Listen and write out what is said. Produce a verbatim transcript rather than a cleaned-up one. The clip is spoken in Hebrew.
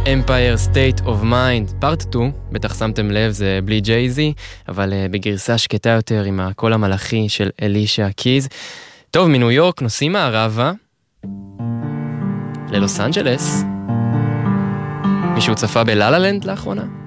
Empire State of Mind, פארט שתיים, בטח שמתם לב, זה בלי ג'ייזי, אבל uh, בגרסה שקטה יותר עם הקול המלאכי של אלישה קיז. טוב, מניו יורק נוסעים מערבה ללוס אנג'לס. מישהו צפה בלה לה לנד לאחרונה?